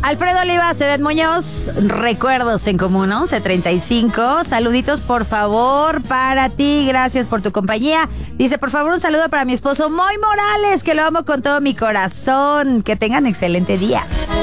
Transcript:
Alfredo Oliva, Cedet Muñoz, recuerdos en común, 11:35. Saluditos, por favor, para ti. Gracias por tu compañía. Dice, por favor, un saludo para mi esposo Moy Morales, que lo amo con todo mi corazón. Que tengan excelente día.